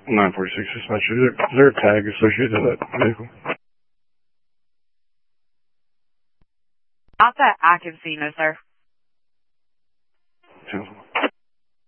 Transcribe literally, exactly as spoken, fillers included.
nine forty-six dispatcher. Is there, is there a tag associated with that vehicle? Not that I can see, no, sir. Sounds